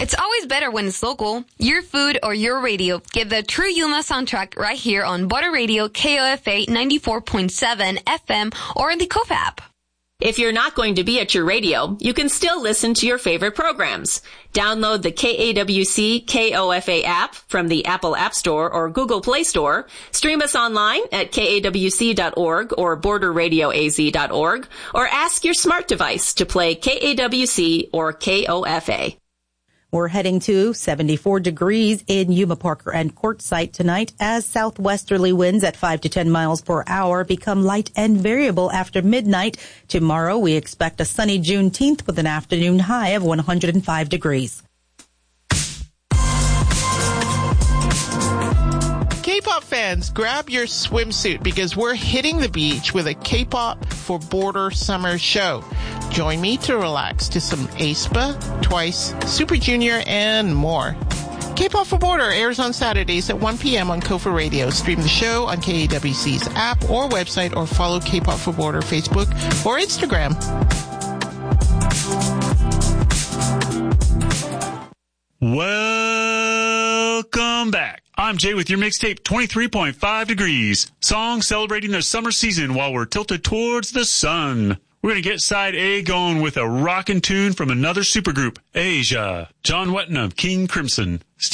It's always better when it's local. Your food or your radio. Get the True Yuma soundtrack right here on Border Radio KOFA 94.7 FM or in the KOFA app. If you're not going to be at your radio, you can still listen to your favorite programs. Download the KAWC KOFA app from the Apple App Store or Google Play Store. Stream us online at kawc.org or borderradioaz.org, or ask your smart device to play KAWC or KOFA. We're heading to 74 degrees in Yuma Parker and Quartzsite tonight as southwesterly winds at 5 to 10 miles per hour become light and variable after midnight. Tomorrow, we expect a sunny Juneteenth with an afternoon high of 105 degrees. K-pop fans, grab your swimsuit because we're hitting the beach with a K-pop for Border Summer Show. Join me to relax to some aespa, Twice, Super Junior, and more. K-pop for Border airs on Saturdays at 1 p.m. on KOFA Radio. Stream the show on KAWC's app or website, or follow K-pop for Border Facebook or Instagram. Welcome back. I'm Jay with your mixtape 23.5 Degrees. Songs celebrating the summer season while we're tilted towards the sun. We're going to get side A going with a rockin' tune from another supergroup, Asia. John Wetton of King Crimson.